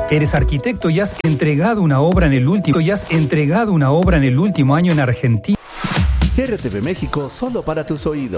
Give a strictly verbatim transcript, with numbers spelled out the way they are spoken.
Eres arquitecto y has entregado una obra en el último y has entregado una obra en el último año en Argentina. R T V México, solo para tus oídos.